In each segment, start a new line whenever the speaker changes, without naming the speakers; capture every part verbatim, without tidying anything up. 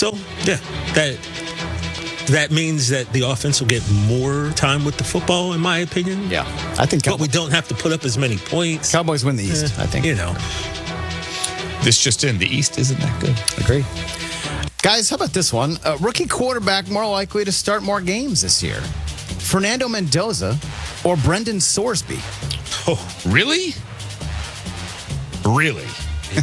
So, yeah, that that means that the offense will get more time with the football, in my opinion.
Yeah, I think.
But we don't have to put up as many points.
Cowboys win the East,
eh,
I think.
You know.
This just in, the East isn't that good.
Agree. Guys, how about this one? A rookie quarterback more likely to start more games this year. Fernando Mendoza or Brendan Sorsby?
Oh, really? Really?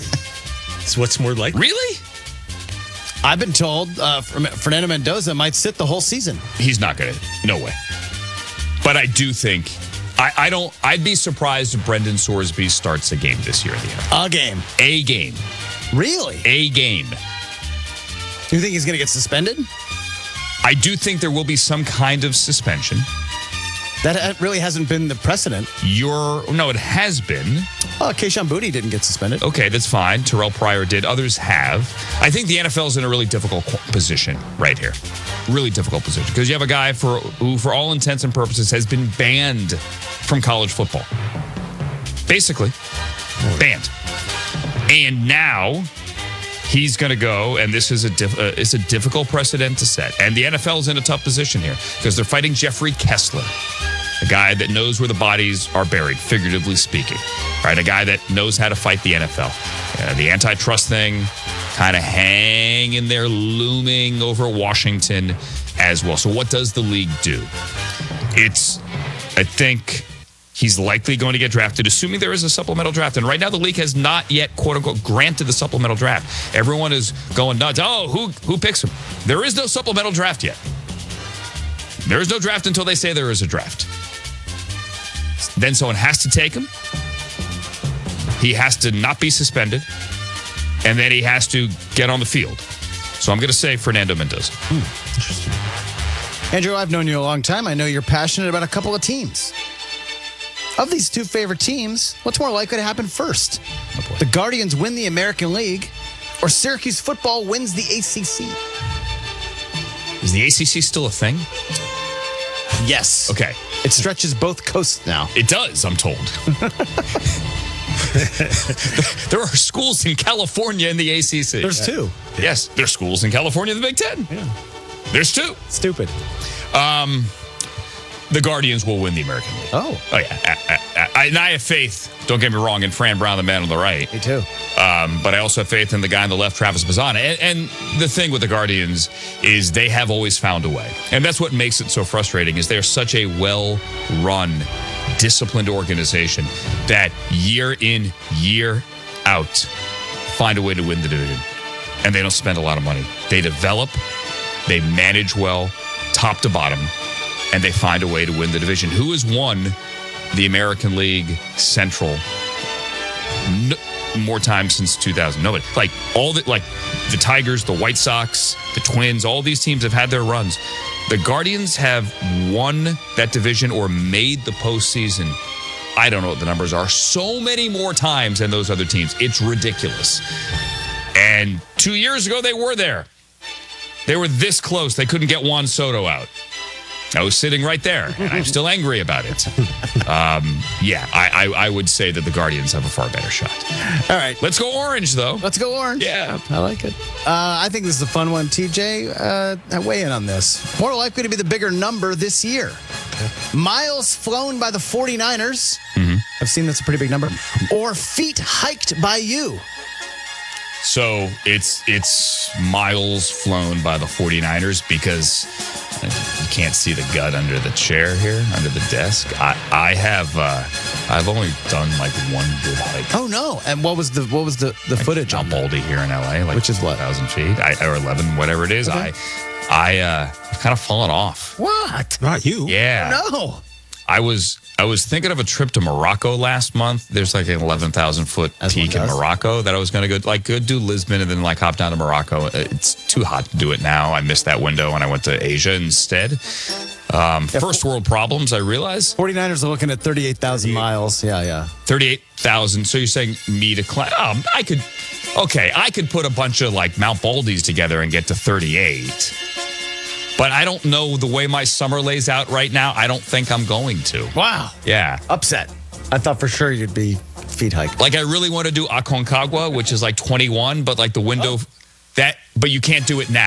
So what's more likely?
Really?
I've been told uh, Fernando Mendoza might sit the whole season.
He's not going to. No way. But I do think, I, I don't, I'd be surprised if Brendan Sorsby starts a game this year in the N F L.
A game.
A game.
Really?
A game.
Do you think he's going to get suspended?
I do think there will be some kind of suspension.
That really hasn't been the precedent.
You're, no, it has been.
Oh, Keishon Boutte didn't get suspended.
Okay, that's fine. Terrell Pryor did. Others have. I think the N F L is in a really difficult position right here. Really difficult position. Because you have a guy for who, for all intents and purposes, has been banned from college football. Basically. Banned. And now he's going to go, and this is a diff, uh, it's a difficult precedent to set. And the N F L is in a tough position here because they're fighting Jeffrey Kessler, a guy that knows where the bodies are buried, figuratively speaking. Right, a guy that knows how to fight the N F L. Uh, the antitrust thing kind of hanging there, looming over Washington as well. So what does the league do? It's, I think, he's likely going to get drafted, assuming there is a supplemental draft. And right now, the league has not yet, quote unquote, granted the supplemental draft. Everyone is going nuts. Oh, who who picks him? There is no supplemental draft yet. There is no draft until they say there is a draft. Then someone has to take him. He has to not be suspended. And then he has to get on the field. So I'm going to say Fernando Mendoza.
Hmm, interesting. Andrew, I've known you a long time. I know you're passionate about a couple of teams. Of these two favorite teams, what's more likely to happen first?
Oh,
the Guardians win the American League, or Syracuse football wins the A C C?
Is the A C C still a thing?
Yes.
Okay.
It stretches both coasts now.
It does, I'm told. There are schools in California in the A C C.
There's two.
Yes, there's schools in California in the Big Ten.
Yeah.
There's two.
Stupid.
Um, the Guardians will win the American League.
Oh.
Oh, yeah. I, I, I, and I have faith, don't get me wrong, in Fran Brown, the man on the right.
Me too.
Um, but I also have faith in the guy on the left, Travis Bazan. And, and the thing with the Guardians is they have always found a way. And that's what makes it so frustrating is they're such a well-run, disciplined organization that year in, year out, find a way to win the division. And they don't spend a lot of money. They develop, they manage well, top to bottom, and they find a way to win the division. Who has won the American League Central no, more times since two thousand? Nobody. Like all the like the Tigers, the White Sox, the Twins, all these teams have had their runs. The Guardians have won that division or made the postseason. I don't know what the numbers are. So many more times than those other teams. It's ridiculous. And two years ago, they were there. They were this close. They couldn't get Juan Soto out. I was sitting right there, and I'm still angry about it. Um, yeah, I, I, I would say that the Guardians have a far better shot.
All right.
Let's go orange, though.
Let's go orange.
Yeah.
I like it. Uh, I think this is a fun one. T J, uh, weigh in on this. More likely to be the bigger number this year. Miles flown by the 49ers.
Mm-hmm.
I've seen that's a pretty big number. Or feet hiked by you.
So it's it's miles flown by the 49ers because you can't see the gut under the chair here, under the desk. I, I have uh, I've only done like one good hike.
Oh no! And what was the what was the, the
like
footage
Mount
on
Baldy here in L A, like
which is what,
one thousand feet, I, or eleven, whatever it is.
Okay.
I I uh, I've kind of fallen off.
What?
Not you.
Yeah.
Oh, no.
I was I was thinking of a trip to Morocco last month. There's like an eleven thousand foot
As
peak
one
in
does.
Morocco that I was going to go like go do Lisbon and then like hop down to Morocco. It's too hot to do it now. I missed that window and I went to Asia instead. Um,
Yeah,
first world problems, I realize.
49ers are looking at thirty-eight thousand miles. Yeah, yeah.
thirty-eight thousand. So you're saying me to climb? Oh, I could. Okay, I could put a bunch of like Mount Baldies together and get to thirty-eight. But I don't know the way my summer lays out right now. I don't think I'm going to.
Wow.
Yeah.
Upset. I thought for sure you'd be feet hiked.
Like I really want to do Aconcagua, which is like twenty-one, but like the window that, but you can't do it now.